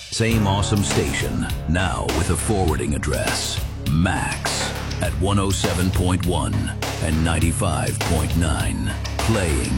Same awesome station, now with a forwarding address. Max at 107.1 and 95.9. Playing